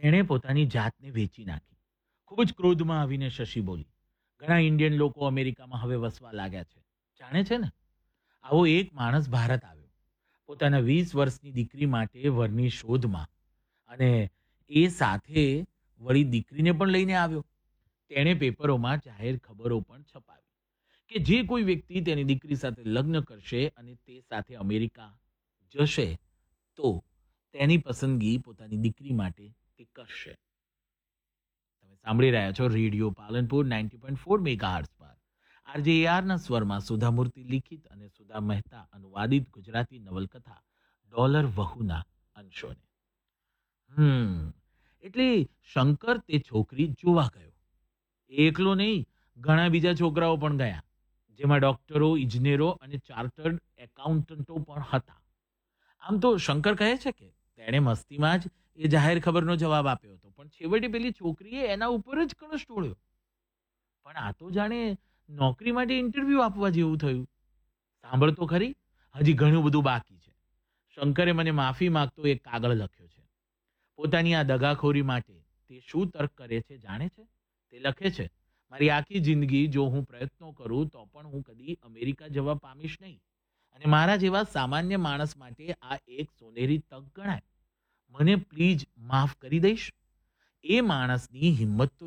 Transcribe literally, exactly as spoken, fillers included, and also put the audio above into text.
એણે પોતાની જાતને વેચી નાખી. ખૂબ જ ક્રોધમાં આવીને શશી બોલી, ઘણા ઇન્ડિયન લોકો અમેરિકામાં હવે વસવા લાગ્યા છે. જાણે છે ને, આવો એક માણસ ભારત આવ્યો પોતાના વીસ વર્ષની દીકરી માટે વરની શોધમાં, અને એ સાથે વળી દીકરીને પણ લઈને આવ્યો. તેણે પેપરોમાં જાહેર ખબરો પણ છપાવી કે જે કોઈ વ્યક્તિ તેની દીકરી સાથે લગ્ન કરશે અને તે સાથે અમેરિકા જશે તો તેની પસંદગી પોતાની દીકરી માટે તે કરશે. તમે સાંભળી રહ્યા છો radio Palanpur ninety point four megahertz પર આરજે એઆરના સ્વરમાં સુધામૂર્તિ લિખિત અને સુધા મહેતા અનુવાદિત ગુજરાતી નવલકથા ડોલર વહુના અંશોને. હમ એટલે શંકર તે છોકરી જોવા ગયો. એ એકલો નહીં, ઘણા બીજા છોકરાઓ પણ ગયા, જેમાં ડોક્ટરો, ઇજનેરો અને ચાર્ટર્ડ એકાઉન્ટન્ટો પણ હતા. આમ તો શંકર કહે છે કે તેણે મસ્તીમાં જ એ જાહેર ખબરનો જવાબ આપ્યો હતો, પણ છેવટે પેલી છોકરીએ એના ઉપર જ કળશ ઢોળ્યો. પણ આ તો જાણે નોકરી માટે ઇન્ટરવ્યૂ આપવા જેવું થયું. સાંભળ તો ખરી, હજી ઘણું બધું બાકી છે. શંકરે મને માફી માંગતો એક કાગળ લખ્યો છે. પોતાની આ દગાખોરી માટે તે શું તર્ક કરે છે જાણે છે? તે લખે છે, મારી આખી જિંદગી જો હું પ્રયત્નો કરું તો પણ હું કદી અમેરિકા જવા પામીશ નહીં, અને મારા જેવા સામાન્ય માણસ માટે આ એક સોનેરી તક ગણાય. મને પ્લીઝ માફ કરી દઈશ. એ માણસની હિંમત તો